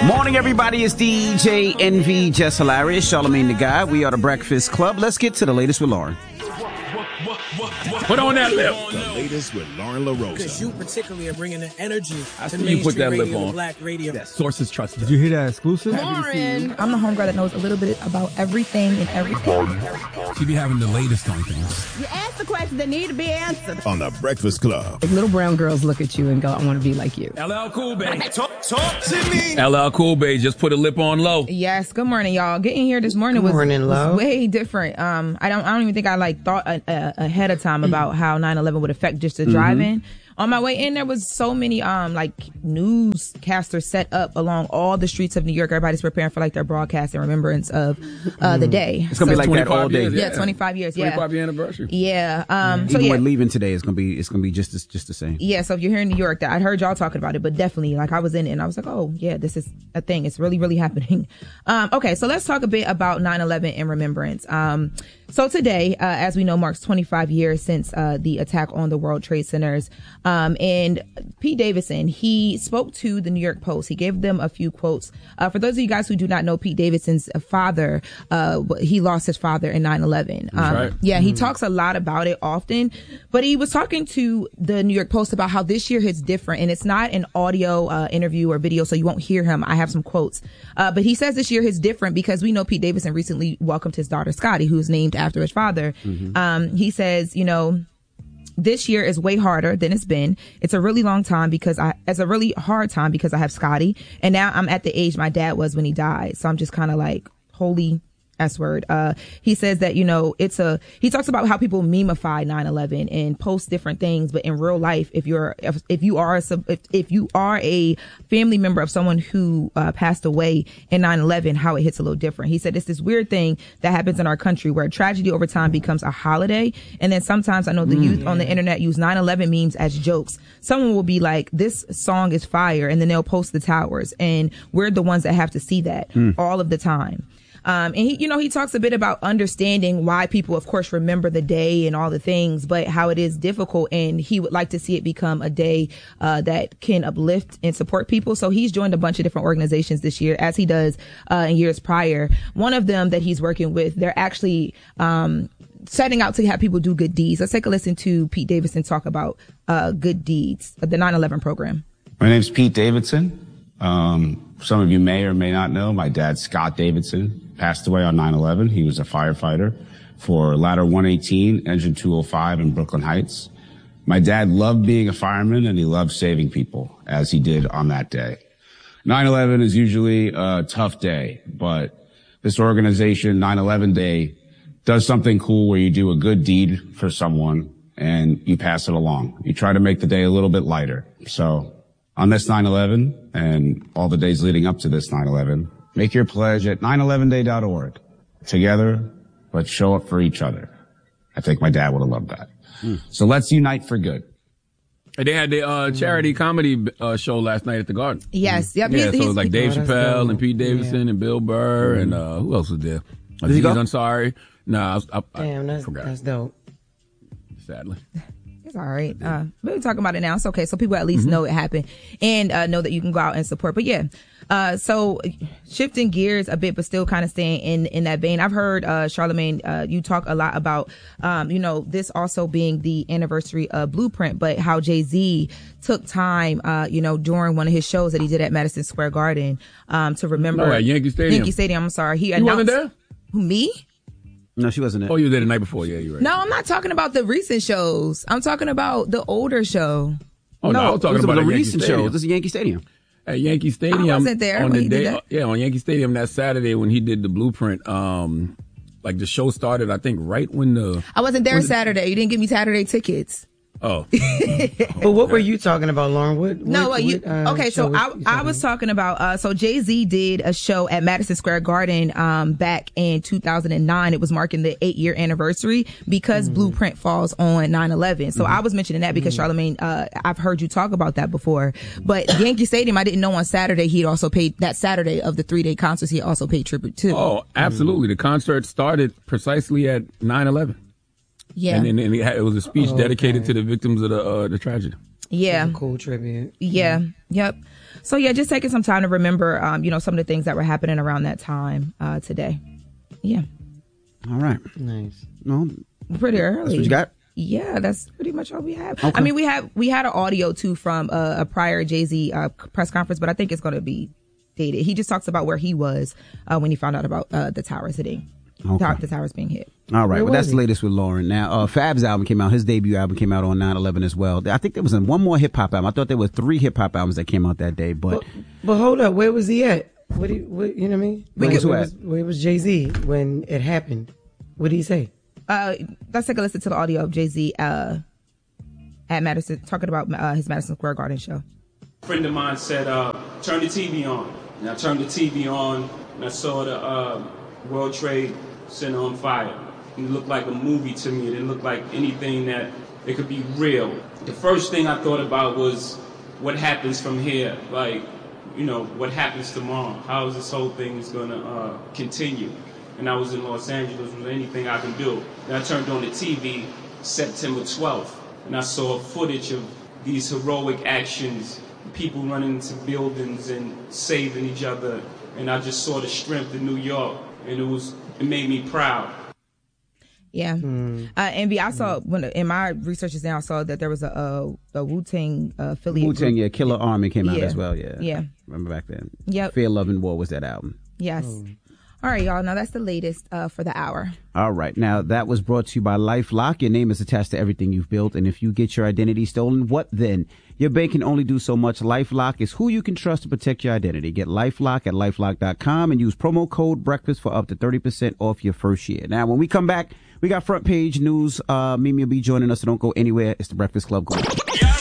Morning, everybody. It's DJ NV, Just Hilarious, Charlamagne the Guy. We are the Breakfast Club. Let's get to the latest with Lauren. Put on that lip. The latest with Lauren LaRosa. Because you particularly are bringing the energy I to see you put that mainstream lip radio, on. black radio. Yes. Sources trusted. Did you hear that exclusive? Lauren. I'm the homegirl that knows a little bit about everything and everything. She be having the latest on things. You ask the questions that need to be answered. On the Breakfast Club. Like little brown girls look at you and go, I want to be like you. LL Cool Bay. Talk to me. LL Cool Bay just put a lip on low. Yes, good morning, y'all. Getting here this morning was way different. I don't even think I thought ahead of time about how 9/11 would affect just the driving. On my way in, there was so many newscasters set up along all the streets of New York. Everybody's preparing for their broadcast in remembrance of the day. It's gonna be like that all day. Yeah, 25 years. 25 year anniversary. Yeah. Even when leaving today, it's gonna be just the same. Yeah. So if you're here in New York, I heard y'all talking about it, but definitely, I was in it and I was like, oh yeah, this is a thing. It's really, really happening. Okay, so let's talk a bit about 9/11 in remembrance. So today, as we know, marks 25 years since the attack on the World Trade Centers. And Pete Davidson, he spoke to the New York Post. He gave them a few quotes. For those of you guys who do not know Pete Davidson's father, he lost his father in 9/11. Right. Yeah, he talks a lot about it often, but he was talking to the New York Post about how this year is different, and it's not an audio interview or video, so you won't hear him. I have some quotes. But he says this year is different because we know Pete Davidson recently welcomed his daughter, Scotty, who's named after his father. He says, this year is way harder than it's been. It's a really long time it's a really hard time because I have Scotty. And now I'm at the age my dad was when he died. So I'm just kind of like, holy S word. He says that, he talks about how people memify 9/11 and post different things, but in real life, if you are a family member of someone who passed away in 9/11, how it hits a little different. He said it's this weird thing that happens in our country where tragedy over time becomes a holiday, and then sometimes I know the youth on the internet use 9/11 memes as jokes. Someone will be like, "This song is fire," and then they'll post the towers, and we're the ones that have to see that all of the time. And he talks a bit about understanding why people, of course, remember the day and all the things, but how it is difficult. And he would like to see it become a day that can uplift and support people. So he's joined a bunch of different organizations this year, as he does in years prior. One of them that he's working with, they're actually setting out to have people do good deeds. Let's take a listen to Pete Davidson talk about good deeds, the 9/11 program. My name's Pete Davidson. Some of you may or may not know, my dad, Scott Davidson, passed away on 9/11. He was a firefighter for Ladder 118, Engine 205 in Brooklyn Heights. My dad loved being a fireman and he loved saving people, as he did on that day. 9/11 is usually a tough day, but this organization, 9/11 Day, does something cool where you do a good deed for someone and you pass it along. You try to make the day a little bit lighter. So on this 9/11 and all the days leading up to this 9/11, make your pledge at 911day.org. Together, let's show up for each other. I think my dad would have loved that. So let's unite for good. They had the charity comedy show last night at the Garden. Yes. Yep. Yeah, so it was like Dave Chappelle and Pete Davidson and Bill Burr and who else was there? Aziz Ansari. No, That's dope. Sadly. It's all right. We're talking about it now. It's okay. So people at least know it happened and know that you can go out and support. But yeah, so shifting gears a bit, but still kind of staying in that vein. I've heard, Charlamagne, you talk a lot about, this also being the anniversary of Blueprint, but how Jay-Z took time, during one of his shows that he did at Madison Square Garden, to remember. No, at Yankee Stadium. Yankee Stadium. I'm sorry. You wasn't there? Me? No, she wasn't there. Oh, you were there the night before. Yeah, you're right. No, I'm not talking about the recent shows. I'm talking about the older show. Oh, no, I was talking about the recent show. This is Yankee Stadium. At Yankee Stadium. I wasn't there on when the he day. did that. Yeah, on Yankee Stadium that Saturday when he did the Blueprint. The show started, I think, right when I wasn't there Saturday. You didn't give me Saturday tickets. Oh. But what were you talking about, Lauren? I was talking about, so Jay-Z did a show at Madison Square Garden, back in 2009. It was marking the 8-year anniversary because Blueprint falls on 9/11. So I was mentioning that because Charlamagne, I've heard you talk about that before, but Yankee Stadium, I didn't know on Saturday he'd also paid that Saturday of the 3-day concerts. He also paid tribute to. Oh, absolutely. The concert started precisely at 9/11. Yeah. And it was a speech dedicated to the victims of the tragedy. Yeah. That's a cool tribute. Yeah. Yep. So yeah, just taking some time to remember, some of the things that were happening around that time today. Yeah. All right. Nice. No, pretty early. That's what you got? Yeah, that's pretty much all we have. Okay. I mean, we had an audio too from a prior Jay-Z press conference, but I think it's going to be dated. He just talks about where he was when he found out about the towers hitting. Okay. The towers being hit. All right. Well, that's the latest with Lauren. Now, Fab's album came out. His debut album came out on 9/11 as well. I think there was one more hip hop album. I thought there were 3 hip hop albums that came out that day. But hold up. Where was he at? What you know what I mean? Where was Jay-Z when it happened? What did he say? Let's take a listen to the audio of Jay-Z at Madison, talking about his Madison Square Garden show. A friend of mine said, turn the TV on. And I turned the TV on and I saw the World Trade Center on fire. It looked like a movie to me. It didn't look like anything that it could be real. The first thing I thought about was what happens from here. Like, what happens tomorrow? How is this whole thing is going to continue? And I was in Los Angeles. Was there anything I can do? And I turned on the TV September 12th, and I saw footage of these heroic actions, people running into buildings and saving each other. And I just saw the strength in New York, and it made me proud. Yeah. Envy, I saw in my research now, I saw that there was a Wu-Tang affiliate. Wu-Tang, yeah, Killer Army came out as well, yeah. Yeah. Remember back then. Yep. Fear, Love, and War was that album. Yes. All right, y'all. Now that's the latest for the hour. All right. Now that was brought to you by LifeLock. Your name is attached to everything you've built. And if you get your identity stolen, what then? Your bank can only do so much. LifeLock is who you can trust to protect your identity. Get LifeLock at LifeLock.com and use promo code breakfast for up to 30% off your first year. Now, when we come back, we got front page news. Mimi will be joining us, so don't go anywhere. It's the Breakfast Club. Go.